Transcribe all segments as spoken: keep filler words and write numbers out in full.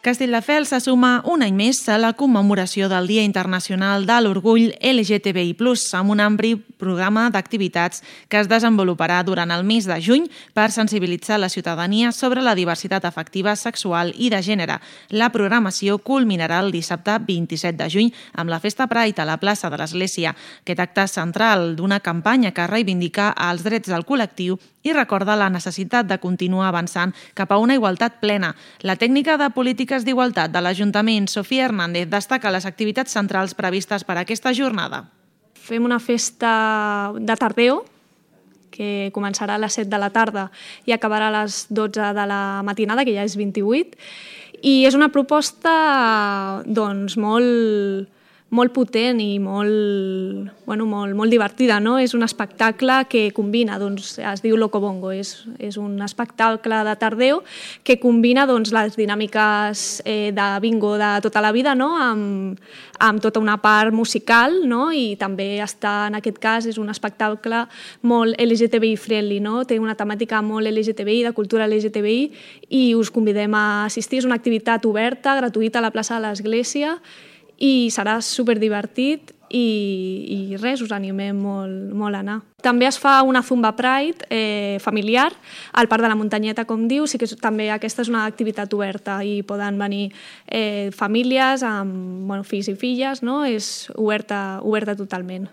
Castelldefels se suma un any més a la commemoració del Dia Internacional de l'Orgull L G T B I plus, amb un ampli programa d'activitats que es desenvoluparà durant el mes de juny per sensibilitzar la ciutadania sobre la diversitat afectiva, sexual i de gènere. La programació culminarà el dissabte vint-i-set de juny amb la Festa Pride a la plaça de l'Església. Aquest acte central d'una campanya que reivindica els drets del col·lectiu i recorda la necessitat de continuar avançant cap a una igualtat plena. La tècnica de polítiques d'igualtat de l'Ajuntament, Sofia Hernández, destaca les activitats centrals previstes per a aquesta jornada. Fem una festa de tardeo, que començarà a les set de la tarda i acabarà a les dotze de la matinada, que ja és vint-i-vuit, i és una proposta doncs, molt... molt potent i molt, bueno, molt, molt divertida, no? És un espectacle que combina, doncs, es diu Locobongo, és, és un espectacle de tardeo que combina doncs, les dinàmiques eh, de bingo de tota la vida, no? amb, amb tota una part musical, no? I també està, en aquest cas, és un espectacle molt L G T B I friendly, no? Té una temàtica molt L G T B I, de cultura L G T B I, i us convidem a assistir. És una activitat oberta, gratuïta, a la plaça de l'Església, i serà superdivertit i, i res, us animem molt, molt a anar. També es fa una Zumba Pride eh, familiar al Parc de la Muntanyeta, com diu, sí que també aquesta és una activitat oberta i poden venir eh, famílies amb bueno, fills i filles, no? És oberta, oberta totalment.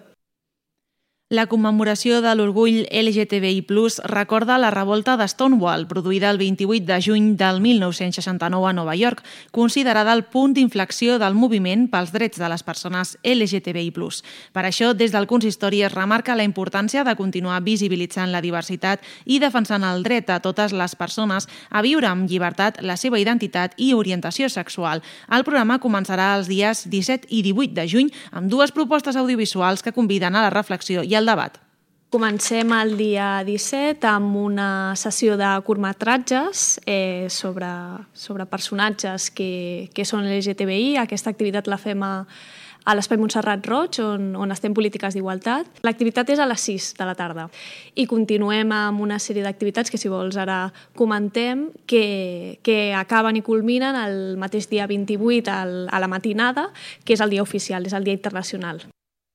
La commemoració de l'Orgull L G T B I plus, recorda la revolta de Stonewall, produïda el vint-i-vuit de juny del mil nou-cents seixanta-nou a Nova York, considerada el punt d'inflexió del moviment pels drets de les persones L G T B I plus. Per això, des del consistori es remarca la importància de continuar visibilitzant la diversitat i defensant el dret a totes les persones a viure amb llibertat la seva identitat i orientació sexual. El programa començarà els dies disset i divuit de juny amb dues propostes audiovisuals que conviden a la reflexió i al debat. Comencem el dia disset amb una sessió de curtmetratges eh, sobre, sobre personatges que, que són L G T B I. Aquesta activitat la fem a, a l'Espai Montserrat Roig, on, on estem polítiques d'igualtat. L'activitat és a les sis de la tarda i continuem amb una sèrie d'activitats que, si vols, ara comentem, que, que acaben i culminen el mateix dia vint-i-vuit al, a la matinada, que és el dia oficial, és el dia internacional.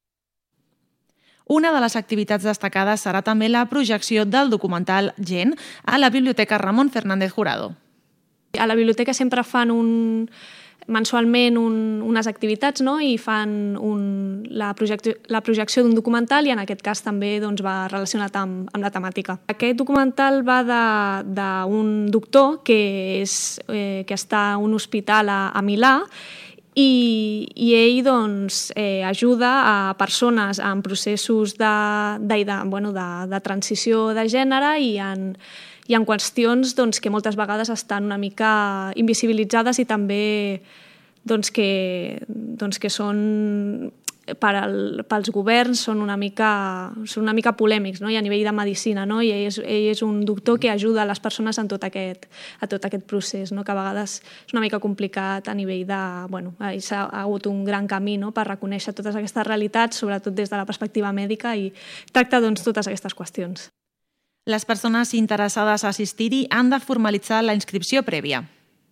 Una de les activitats destacades serà també la projecció del documental Gent a la Biblioteca Ramon Fernández Jurado. A la biblioteca sempre fan un, mensualment un, unes activitats, no? I fan un, la, projecció, la projecció d'un documental i en aquest cas també doncs, va relacionat amb, amb la temàtica. Aquest documental va d'un doctor que, és, eh, que està a un hospital a, a Milà I, i ell doncs, eh, ajuda a persones en processos de, de, de, bueno, de, de transició de gènere i en, i en qüestions doncs, que moltes vegades estan una mica invisibilitzades i també doncs, que, doncs, que són per al, pels governs són una mica, són una mica polèmics, no? I a nivell de medicina, no? I ell és, ell és un doctor que ajuda a les persones en tot aquest, a tot aquest procés, no? Que a vegades és una mica complicat a nivell de... Bueno, s'ha hagut un gran camí, no? Per reconèixer totes aquestes realitats, sobretot des de la perspectiva mèdica, i tracta doncs, totes aquestes qüestions. Les persones interessades a assistir-hi han de formalitzar la inscripció prèvia.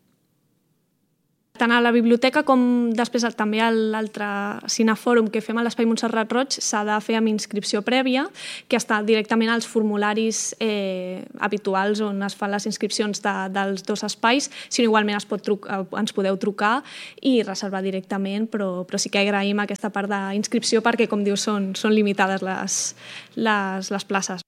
Tant a la biblioteca com després també a l'altre cinefòrum que fem a l'Espai Montserrat Roig s'ha de fer amb inscripció prèvia, que està directament als formularis eh, habituals on es fan les inscripcions de, dels dos espais, sinó igualment es pot trucar, ens podeu trucar i reservar directament, però, però sí que agraïm aquesta part d'inscripció perquè, com dius, són, són limitades les, les, les places.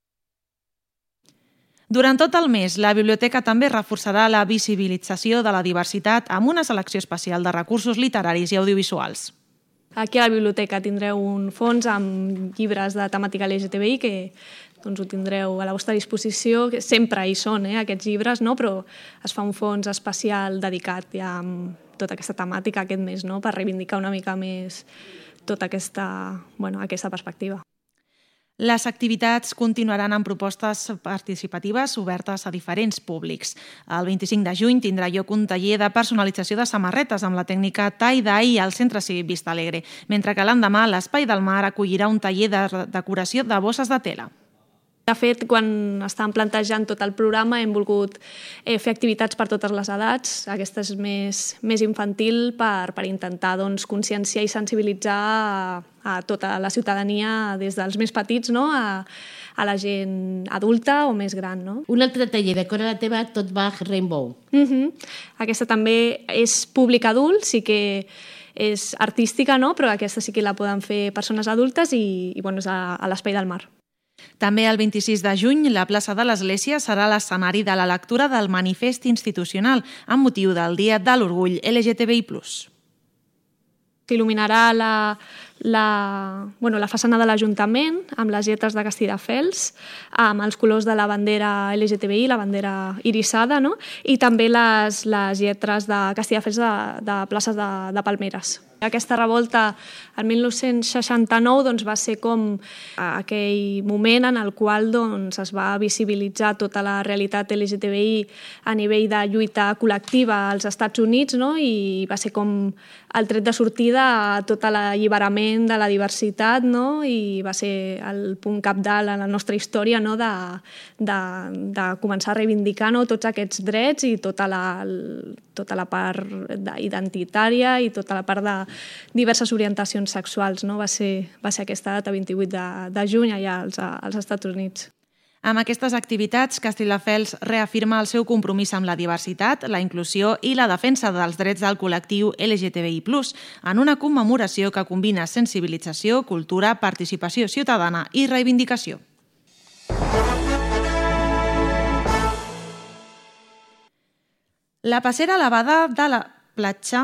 Durant tot el mes, la biblioteca també reforçarà la visibilització de la diversitat amb una selecció especial de recursos literaris i audiovisuals. Aquí a la biblioteca tindreu un fons amb llibres de temàtica L G T B I que doncs, ho tindreu a la vostra disposició. Sempre hi són eh, aquests llibres, no? Però es fa un fons especial dedicat ja amb tota aquesta temàtica aquest mes, no? Per reivindicar una mica més tota aquesta, bueno, aquesta perspectiva. Les activitats continuaran amb propostes participatives obertes a diferents públics. El vint-i-cinc de juny tindrà lloc un taller de personalització de samarretes amb la tècnica tie-dye al Centre Cívic Vista Alegre, mentre que l'endemà l'Espai del Mar acollirà un taller de decoració de bosses de tela. De fet, quan estàvem plantejant tot el programa hem volgut eh, fer activitats per totes les edats. Aquesta és més, més infantil per, per intentar doncs, conscienciar i sensibilitzar a, a tota la ciutadania, des dels més petits, no? a, a la gent adulta o més gran. No? Un altre taller de Cora la teva, Tot Bach Rainbow. Uh-huh. Aquesta també és públic adult, sí que és artística, no? Però aquesta sí que la poden fer persones adultes i, i bueno, és a, a l'Espai del Mar. També el vint-i-sis de juny, la plaça de l'Església serà l'escenari de la lectura del manifest institucional amb motiu del Dia de l'Orgull L G T B I plus. S'il·luminarà la, la, bueno, la façana de l'Ajuntament amb les lletres de Castelldefels, amb els colors de la bandera L G T B I, la bandera irisada, no? I també les, les lletres de Castelldefels de, de places de, de palmeres. Aquesta revolta, el mil nou-cents seixanta-nou, doncs, va ser com aquell moment en el qual doncs, es va visibilitzar tota la realitat L G T B I a nivell de lluita col·lectiva als Estats Units, no? I va ser com el tret de sortida a tot l'alliberament de la diversitat, no? I va ser el punt cabdal en la nostra història, no? de, de, de començar a reivindicar, no? tots aquests drets i tota la, tota la part identitària i tota la part de diverses orientacions sexuals. No? Va ser, va ser aquesta data, vint-i-vuit de, de juny, allà als, als Estats Units. Amb aquestes activitats, Castelldefels reafirma el seu compromís amb la diversitat, la inclusió i la defensa dels drets del col·lectiu L G T B I plus, en una commemoració que combina sensibilització, cultura, participació ciutadana i reivindicació. La passera elevada de la platja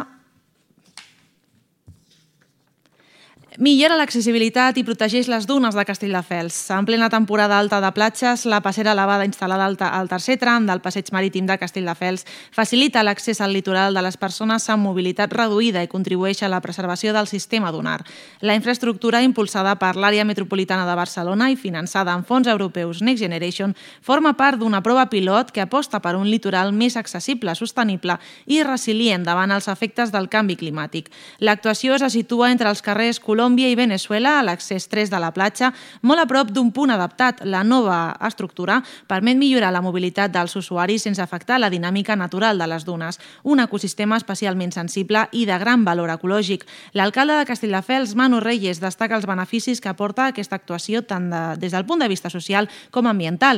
millora l'accessibilitat i protegeix les dunes de Castelldefels. En plena temporada alta de platges, la passera elevada instal·lada al tercer tram del passeig marítim de Castelldefels facilita l'accés al litoral de les persones amb mobilitat reduïda i contribueix a la preservació del sistema dunar. La infraestructura, impulsada per l'àrea metropolitana de Barcelona i finançada amb fons europeus Next Generation, forma part d'una prova pilot que aposta per un litoral més accessible, sostenible i resilient davant els efectes del canvi climàtic. L'actuació se situa entre els carrers Colòmbia Colòmbia i Veneçuela, a l'accés tres de la platja, molt a prop d'un punt adaptat. La nova estructura permet millorar la mobilitat dels usuaris sense afectar la dinàmica natural de les dunes, un ecosistema especialment sensible i de gran valor ecològic. L'alcalde de Castelldefels, Manu Reyes, destaca els beneficis que aporta aquesta actuació tant de, des del punt de vista social com ambiental.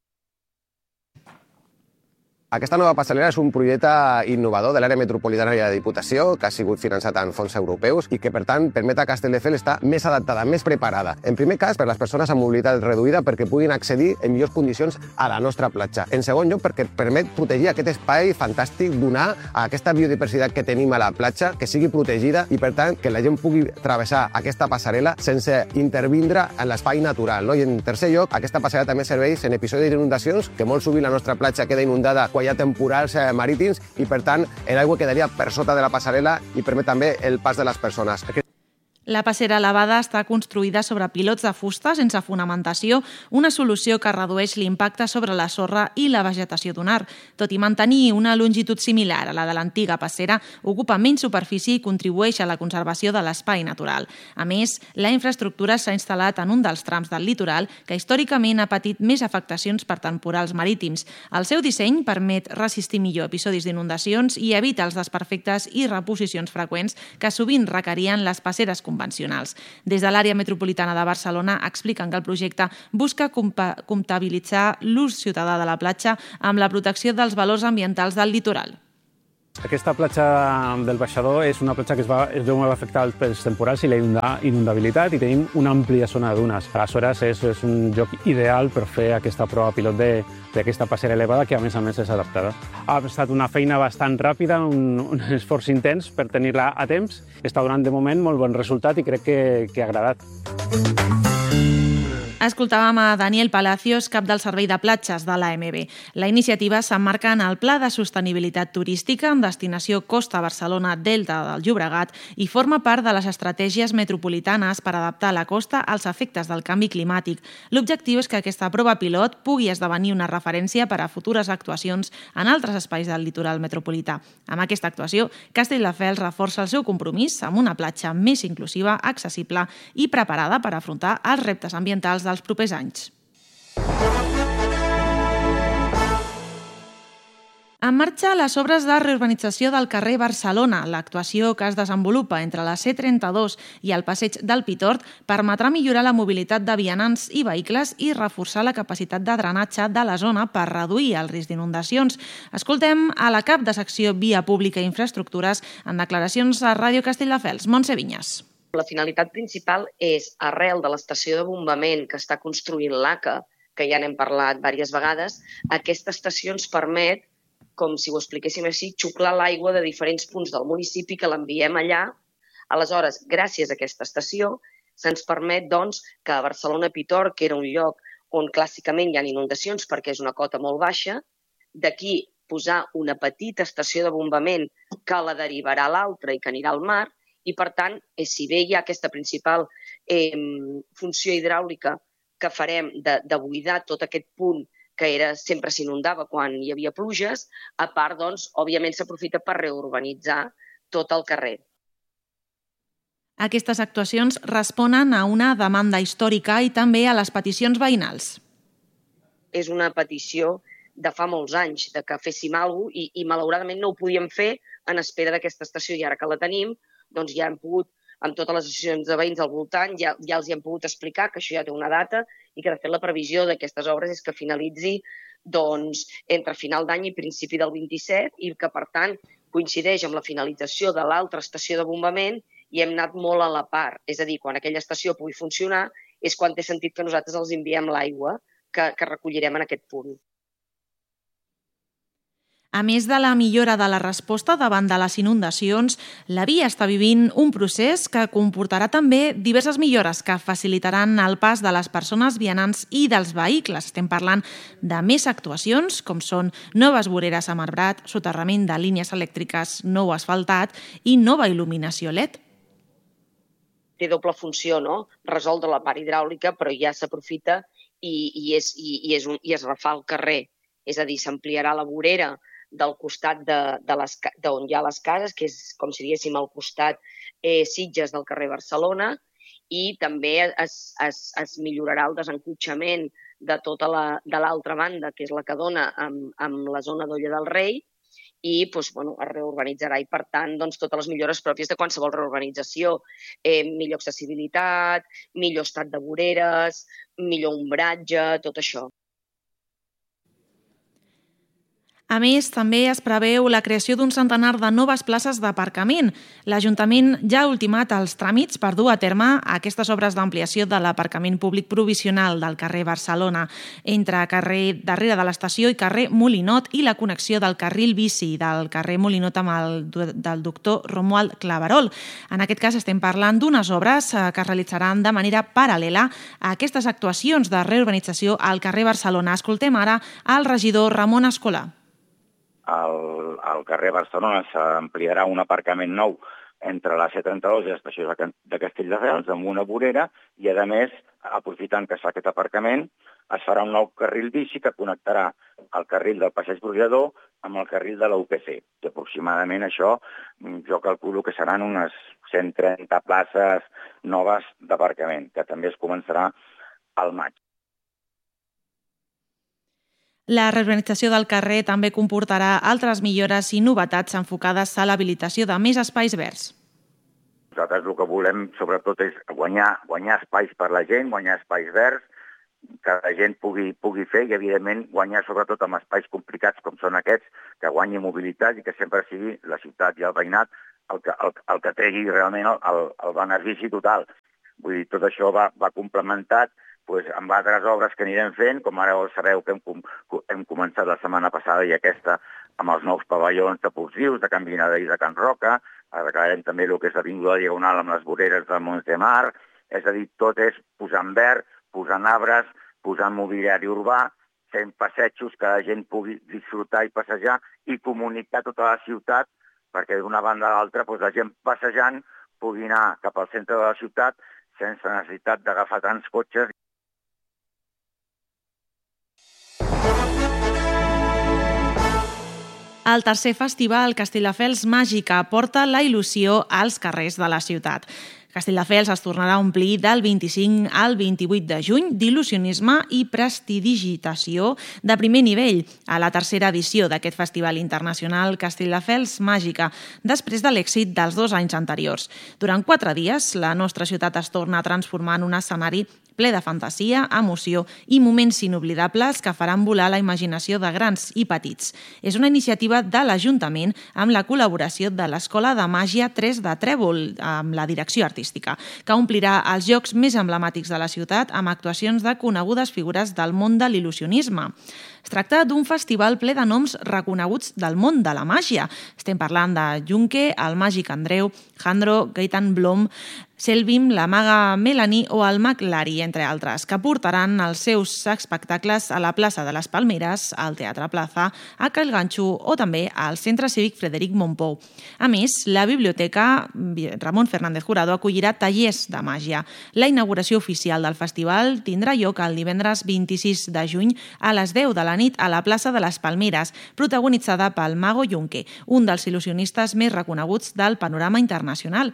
Aquesta nova passarel·la és un projecte innovador de l'àrea metropolitana i de la Diputació que ha sigut finançat en fons europeus i que, per tant, permet a Castelldefels estar més adaptada, més preparada. En primer cas, per les persones amb mobilitat reduïda perquè puguin accedir en millors condicions a la nostra platja. En segon lloc, perquè permet protegir aquest espai fantàstic, donar a aquesta biodiversitat que tenim a la platja, que sigui protegida i, per tant, que la gent pugui travessar aquesta passarel·la sense intervindre en l'espai natural. No? I, en tercer lloc, aquesta passarel·la també serveix en episodis d'inundacions, que molt sovint la nostra platja queda inundada quan hi ha temporals marítims i, per tant, l'aigua quedaria per sota de la passarel·la i permet també el pas de les persones. La passera elevada està construïda sobre pilots de fusta sense fonamentació, una solució que redueix l'impacte sobre la sorra i la vegetació dunar. Tot i mantenir una longitud similar a la de l'antiga passera, ocupa menys superfície i contribueix a la conservació de l'espai natural. A més, la infraestructura s'ha instal·lat en un dels trams del litoral que històricament ha patit més afectacions per temporals marítims. El seu disseny permet resistir millor episodis d'inundacions i evita els desperfectes i reposicions freqüents que sovint requerien les passeres convencionals. Des de l'àrea metropolitana de Barcelona expliquen que el projecte busca comptabilitzar l'ús ciutadà de la platja amb la protecció dels valors ambientals del litoral. Aquesta platja del Baixador és una platja que es, va, es veu molt afectada pels temporals i la inundabilitat i tenim una àmplia zona de dunes. Aleshores, és, és un lloc ideal per fer aquesta prova pilot d'aquesta passera elevada que, a més a més, és adaptada. Ha estat una feina bastant ràpida, un, un esforç intens per tenir-la a temps. Està donant, de moment, molt bon resultat i crec que, que ha agradat. Escoltàvem a Daniel Palacios, cap del Servei de Platges de l'A M B. La iniciativa s'emmarca en el Pla de Sostenibilitat Turística amb destinació Costa Barcelona Delta del Llobregat i forma part de les estratègies metropolitanes per adaptar la costa als efectes del canvi climàtic. L'objectiu és que aquesta prova pilot pugui esdevenir una referència per a futures actuacions en altres espais del litoral metropolità. Amb aquesta actuació, Castelldefels reforça el seu compromís amb una platja més inclusiva, accessible i preparada per afrontar els reptes ambientals dels propers anys. En marxa les obres de reurbanització del carrer Barcelona. L'actuació que es desenvolupa entre la C trenta-dos i el passeig del Pitort permetrà millorar la mobilitat de vianants i vehicles i reforçar la capacitat de drenatge de la zona per reduir el risc d'inundacions. Escoltem a la cap de secció Via Pública i Infraestructures en declaracions a Ràdio Castelldefels, Montse Vinyes. La finalitat principal és, arrel de l'estació de bombament que està construint l'A C A, que ja n'hem parlat diverses vegades, aquesta estació ens permet, com si ho expliquéssim així, xuclar l'aigua de diferents punts del municipi que l'enviem allà. Aleshores, gràcies a aquesta estació, se'ns permet doncs, que a Barcelona-Pitort, que era un lloc on clàssicament hi ha inundacions perquè és una cota molt baixa, d'aquí posar una petita estació de bombament que la derivarà a l'altra i que anirà al mar, i per tant, si bé hi ha aquesta principal eh, funció hidràulica que farem de, de buidar tot aquest punt que era, sempre s'inundava quan hi havia pluges, a part, doncs, òbviament s'aprofita per reurbanitzar tot el carrer. Aquestes actuacions responen a una demanda històrica i també a les peticions veïnals. És una petició de fa molts anys, de que féssim alguna cosa i, i malauradament no ho podíem fer en espera d'aquesta estació i ara que la tenim, doncs ja hem pogut, amb totes les associacions de veïns al voltant, ja, ja els hi hem pogut explicar que això ja té una data i que, de fet, la previsió d'aquestes obres és que finalitzi doncs, entre final d'any i principi del vint-i-set i que, per tant, coincideix amb la finalització de l'altra estació de bombament i hem anat molt a la part. És a dir, quan aquella estació pugui funcionar és quan té sentit que nosaltres els enviem l'aigua que, que recollirem en aquest punt. A més de la millora de la resposta davant de les inundacions, la via està vivint un procés que comportarà també diverses millores que facilitaran el pas de les persones vianants i dels vehicles. Estem parlant de més actuacions, com són noves voreres a marbrat, soterrament de línies elèctriques nou asfaltat i nova il·luminació L E D. Té doble funció, no? Resoldre la part hidràulica, però ja s'aprofita i, i, és, i, i, és un, i es refà el carrer. És a dir, s'ampliarà la vorera del costat de, de les, d'on hi ha les cases, que és, com si diguéssim, al costat eh, Sitges del carrer Barcelona, i també es, es, es millorarà el desencotxament de tota la, de l'altra banda, que és la que dona amb, amb la zona d'Olla del Rei, i doncs, bueno, es reurbanitzarà i, per tant, doncs, totes les millores pròpies de qualsevol reurbanització. Eh, millor accessibilitat, millor estat de voreres, millor ombratge, tot això. A més, també es preveu la creació d'un centenar de noves places d'aparcament. L'Ajuntament ja ha ultimat els tràmits per dur a terme aquestes obres d'ampliació de l'aparcament públic provisional del carrer Barcelona, entre carrer darrere de l'estació i carrer Molinot i la connexió del carril bici del carrer Molinot amb el del doctor Romuald Claverol. En aquest cas estem parlant d'unes obres que es realitzaran de manera paral·lela a aquestes actuacions de reurbanització al carrer Barcelona. Escoltem ara al regidor Ramon Escolà. Al, al carrer Barcelona s'ampliarà un aparcament nou entre la C trenta-dos i l'estació de Castelldefels amb una vorera i, a més, aprofitant que es fa aquest aparcament, es farà un nou carril bici que connectarà el carril del Passeig Brollador amb el carril de la U P C. I aproximadament això jo calculo que seran unes cent trenta places noves d'aparcament, que també es començarà al maig. La reurbanització del carrer també comportarà altres millores i novetats enfocades a l'habilitació de més espais verds. Nosaltres el que volem, sobretot, és guanyar, guanyar espais per la gent, guanyar espais verds, que la gent pugui, pugui fer i, evidentment, guanyar sobretot amb espais complicats com són aquests, que guanyi mobilitat i que sempre sigui la ciutat i el veïnat el que, el, el que tregui realment el, el, el benefici total. Vull dir, tot això va, va complementat pues, amb altres obres que anirem fent, com ara sabeu que hem, hem començat la setmana passada i aquesta amb els nous pavellons deportius de Can Vinada i de Can Roca, arreglarem també el que és l'Avinguda Diagonal amb les voreres del Mont de Mar, és a dir, tot és posant verd, posant arbres, posant mobiliari urbà, fent passejos que la gent pugui disfrutar i passejar i comunicar tota la ciutat, perquè d'una banda a l'altra pues, la gent passejant pugui anar cap al centre de la ciutat sense necessitat d'agafar tants cotxes. El tercer festival Castelldefels Màgica porta la il·lusió als carrers de la ciutat. Castelldefels es tornarà a omplir del vint-i-cinc al vint-i-vuit de juny d'il·lusionisme i prestidigitació de primer nivell a la tercera edició d'aquest festival internacional Castelldefels Màgica, després de l'èxit dels dos anys anteriors. Durant quatre dies, la nostra ciutat es torna a transformar en un escenari ple de fantasia, emoció i moments inoblidables que faran volar la imaginació de grans i petits. És una iniciativa de l'Ajuntament amb la col·laboració de l'Escola de Màgia tres de Trèvol, amb la direcció artística, que omplirà els llocs més emblemàtics de la ciutat amb actuacions de conegudes figures del món de l'il·lusionisme. Es tracta d'un festival ple de noms reconeguts del món de la màgia. Estem parlant de Junque, el màgic Andreu, Jandro, Gaetan Blom, Selvim, la maga Melanie o el mag Lari, entre altres, que portaran els seus espectacles a la plaça de les Palmeres, al Teatre Plaza, a Cal Ganxo o també al Centre Cívic Frederic Mompou. A més, la Biblioteca Ramon Fernández Jurado acollirà tallers de màgia. La inauguració oficial del festival tindrà lloc el divendres vint-i-sis de juny a les deu de la nit a la plaça de les Palmeres, protagonitzada pel Mago Junque, un dels il·lusionistes més reconeguts del panorama internacional.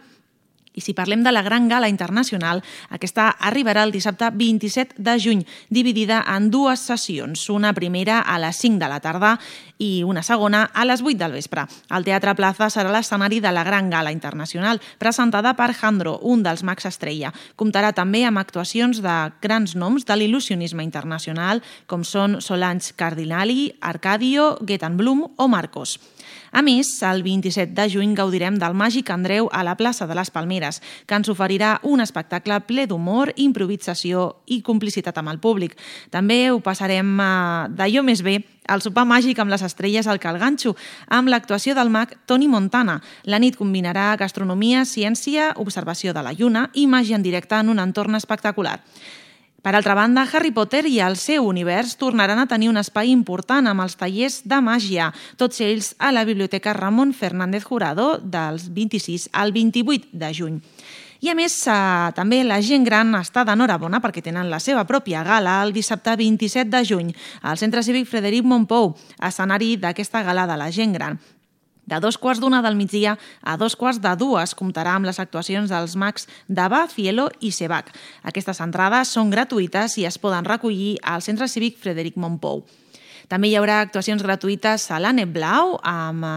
I si parlem de la Gran Gala Internacional, aquesta arribarà el dissabte vint-i-set de juny, dividida en dues sessions, una primera a les cinc de la tarda i una segona a les vuit del vespre. El Teatre Plaza serà l'escenari de la Gran Gala Internacional, presentada per Jandro, un dels mags estrella. Comptarà també amb actuacions de grans noms de l'il·lusionisme internacional, com són Solange Cardinali, Arcadio, Gaetan Blum o Marcos. A més, el vint-i-set de juny gaudirem del Màgic Andreu a la plaça de les Palmeres, que ens oferirà un espectacle ple d'humor, improvisació i complicitat amb el públic. També ho passarem d'allò més bé al sopar màgic amb les estrelles al Cal Ganxo, amb l'actuació del mag Toni Montana. La nit combinarà gastronomia, ciència, observació de la lluna i màgia en directe en un entorn espectacular. Per altra banda, Harry Potter i el seu univers tornaran a tenir un espai important amb els tallers de màgia, tots ells a la Biblioteca Ramon Fernández Jurado del vint-i-sis al vint-i-vuit de juny. I a més, eh, també la gent gran està d'enhorabona perquè tenen la seva pròpia gala el dissabte vint-i-set de juny al Centre Cívic Frederic Mompou, escenari d'aquesta gala de la gent gran. De dos quarts d'una del migdia a dos quarts de dues comptarà amb les actuacions dels mags Dava, Cielo i Sebac. Aquestes entrades són gratuïtes i es poden recollir al Centre Cívic Frederic Mompou. També hi haurà actuacions gratuïtes a l'Ànec Blau amb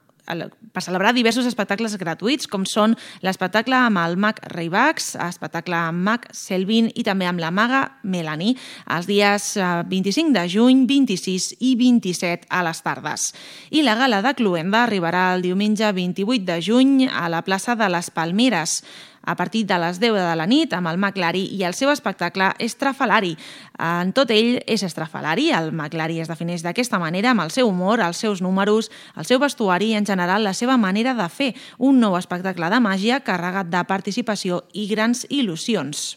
per celebrar diversos espectacles gratuïts, com són l'espectacle amb el mag Reivax, l'espectacle amb mag Selvin i també amb la maga Melanie, els dies vint-i-cinc de juny, vint-i-sis i vint-i-set a les tardes. I la gala de Cluenda arribarà el diumenge vint-i-vuit de juny a la plaça de les Palmeres, a partir de les deu de la nit amb el mag Lari i el seu espectacle Estrafalari. En tot ell és estrafalari, el mag Lari es defineix d'aquesta manera amb el seu humor, els seus números, el seu vestuari i en general la seva manera de fer, un nou espectacle de màgia carregat de participació i grans il·lusions.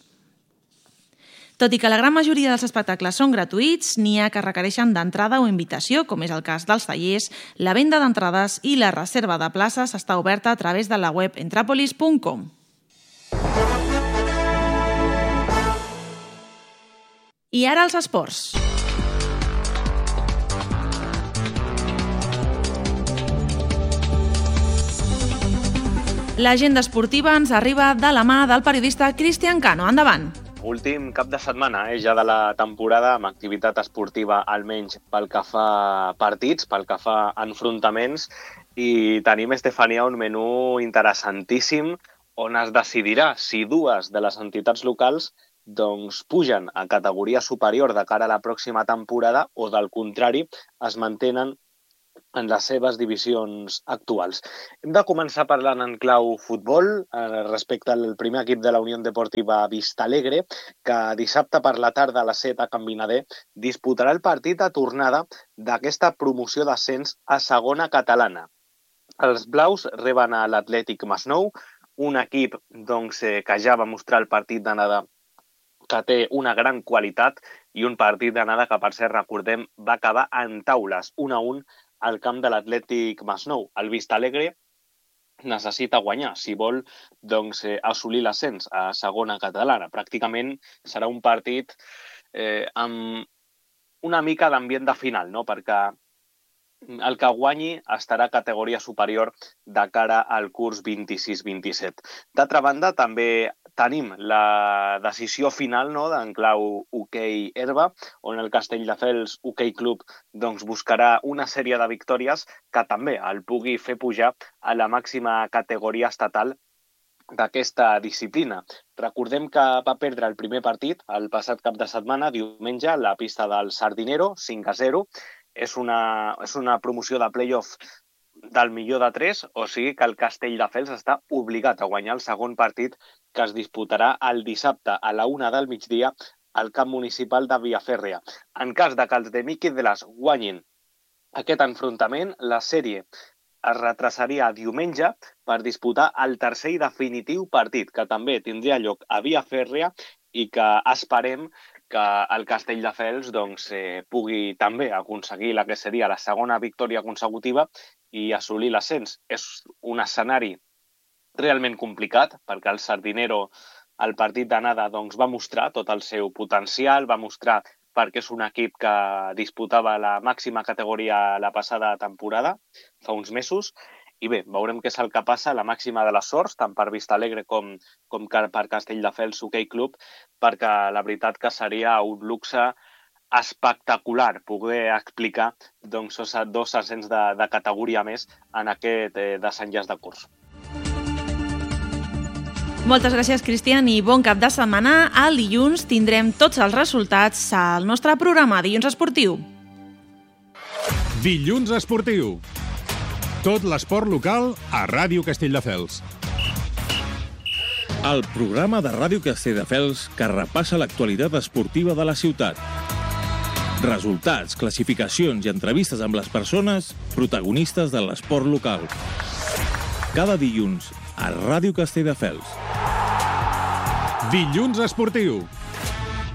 Tot i que la gran majoria dels espectacles són gratuïts, n'hi ha que requereixen d'entrada o invitació, com és el cas dels tallers, la venda d'entrades i la reserva de places està oberta a través de la web entrapolis punt com. I ara els esports. L'agenda esportiva ens arriba de la mà del periodista Cristian Cano. Endavant. Últim cap de setmana, eh, ja de la temporada, amb activitat esportiva almenys pel que fa partits, pel que fa enfrontaments, i tenim, Estefania, un menú interessantíssim on es decidirà si dues de les entitats locals doncs pugen a categoria superior de cara a la pròxima temporada o, del contrari, es mantenen en les seves divisions actuals. Hem de començar parlant en clau futbol eh, respecte al primer equip de la Unió Deportiva Vistalegre, que dissabte per la tarda a les set a Can Vinader disputarà el partit de tornada d'aquesta promoció d'ascens a segona catalana. Els blaus reben a l'Atlètic Masnou, un equip doncs, eh, que ja va mostrar el partit d'anada que té una gran qualitat i un partit d'anada que, per cert, recordem, va acabar en taules, un a un, al camp de l'Atlètic Masnou. El Vistalegre necessita guanyar si vol doncs, eh, assolir l'ascens a segona catalana. Pràcticament serà un partit eh, amb una mica d'ambient de final, no? Perquè el que guanyi estarà a categoria superior de cara al curs vint-i-sis vint-i-set. D'altra banda, també tenim la decisió final, no?, d'en clau hoquei herba, on el Castelldefels Hoquei Club doncs, buscarà una sèrie de victòries que també el pugui fer pujar a la màxima categoria estatal d'aquesta disciplina. Recordem que va perdre el primer partit el passat cap de setmana, diumenge, a la pista del Sardinero, cinc a zero. És una, és una promoció de play-off del millor de tres, o sigui que el Castelldefels està obligat a guanyar el segon partit que es disputarà el dissabte a la una del migdia al camp municipal de Viafèrria. En cas de que els de Miqui de les guanyin aquest enfrontament, la sèrie es retrasaria a diumenge per disputar el tercer i definitiu partit, que també tindria lloc a Viafèrria i que esperem que el Castelldefels doncs, eh, pugui també aconseguir la que seria la segona victòria consecutiva i assolir l'ascens. És un escenari realment complicat, perquè el Sardinero, al partit d'anada, doncs, va mostrar tot el seu potencial, va mostrar perquè és un equip que disputava la màxima categoria la passada temporada, fa uns mesos, i bé, veurem què és el que passa, la màxima de les sorts, tant per Vistalegre com, com per Castelldefels Hoquei Club, perquè la veritat que seria un luxe espectacular poder explicar doncs, dos ascens de, de categoria més en aquest eh, desenllaç de curs. Moltes gràcies, Cristian, i bon cap de setmana. El dilluns tindrem tots els resultats al nostre programa Dilluns Esportiu. Dilluns Esportiu. Tot l'esport local a Ràdio Castelldefels. El programa de Ràdio Castelldefels que repassa l'actualitat esportiva de la ciutat. Resultats, classificacions i entrevistes amb les persones protagonistes de l'esport local. Cada dilluns a Ràdio Castelldefels. Dilluns Esportiu.